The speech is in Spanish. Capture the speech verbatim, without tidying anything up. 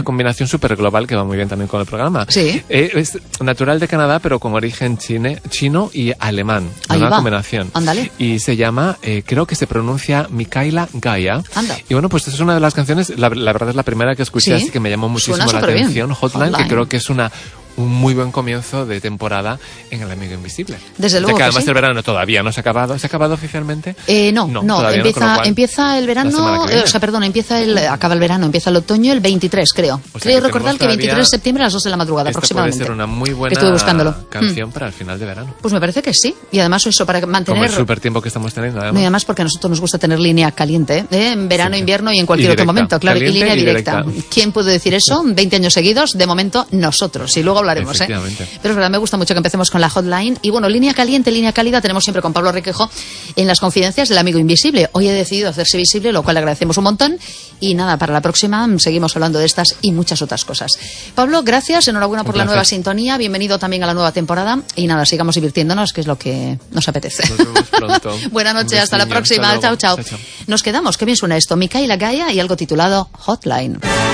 una combinación súper global que va muy bien también con el programa. Sí. Eh, es natural de Canadá, pero con origen chine, chino y alemán. Ahí una va. combinación. Ándale. Y se llama, eh, creo que se pronuncia Micaela Gaia. Anda. Y bueno, pues es una de las canciones, la, la verdad es la primera que escuché, Sí. así que me llamó muchísimo Suena la superbién. atención. Hotline, Hotline. que creo que es una... un muy buen comienzo de temporada en El Amigo Invisible. Desde luego O sea, que que además sí. el verano todavía no se ha acabado. ¿Se ha acabado oficialmente? Eh, no, no, todavía no, con lo empieza, cual, empieza el la semana verano, que viene. eh, o sea, perdón, empieza el, acaba el verano, empieza el otoño el veintitrés, creo. O sea, creo que recordar tenemos que veintitrés de todavía- septiembre a las dos de la madrugada Esta puede aproximadamente. ser una muy Que buena estuve buscándolo. canción Mm. para el final de verano. Pues me parece que sí. Y además eso, para Como mantener... el súper tiempo que estamos teniendo, No, y además. además porque a nosotros nos gusta tener línea caliente, ¿eh? En verano, Sí. invierno y en Y cualquier otro directa. momento, claro, y Caliente línea y directa. directa. ¿Quién puede decir eso? veinte años seguidos, de momento nosotros, y luego hablaremos, ¿eh? Efectivamente. Pero es verdad, me gusta mucho que empecemos con la hotline. Y bueno, línea caliente, línea cálida, tenemos siempre con Pablo Requejo en las confidencias del Amigo Invisible. Hoy he decidido hacerse visible, lo cual le agradecemos un montón. Y nada, para la próxima seguimos hablando de estas y muchas otras cosas. Pablo, gracias, enhorabuena por Un la placer. nueva sintonía, bienvenido también a la nueva temporada. Y nada, sigamos divirtiéndonos, que es lo que nos apetece. Nos vemos pronto. Buenas Un noches, hasta la besiño, próxima. hasta Chao, luego. chao. Chao, chao. Nos quedamos, qué bien suena esto. Micaela Gaia y algo titulado Hotline.